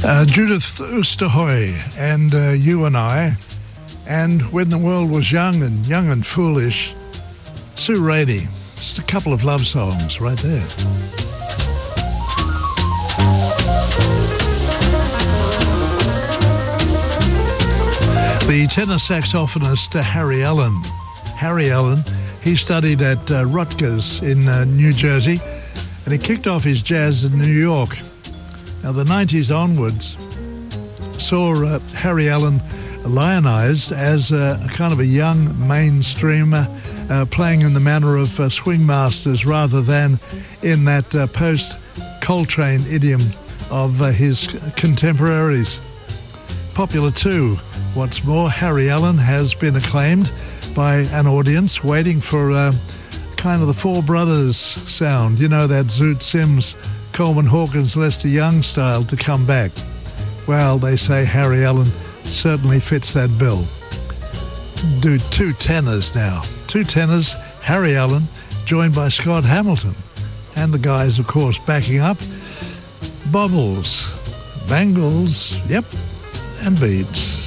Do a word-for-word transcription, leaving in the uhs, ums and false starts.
Uh, Judith Oosterhoy and uh, You and I, and When the World Was Young and Young and Foolish, Sue Rainey. Just a couple of love songs right there. The tenor saxophonist uh, Harry Allen. Harry Allen, he studied at uh, Rutgers in uh, New Jersey, and he kicked off his jazz in New York. Now, the nineties onwards saw uh, Harry Allen lionized as a, a kind of a young mainstreamer, uh, playing in the manner of uh, swing masters rather than in that uh, post-Coltrane idiom of uh, his contemporaries. Popular too. What's more, Harry Allen has been acclaimed by an audience waiting for uh, kind of the Four Brothers sound. You know, that Zoot Sims, Coleman Hawkins, Lester Young style to come back. Well, they say Harry Allen certainly fits that bill. Do two tenors now. Two tenors, Harry Allen, joined by Scott Hamilton. And the guys, of course, backing up. Bobbles, bangles, yep, and beads.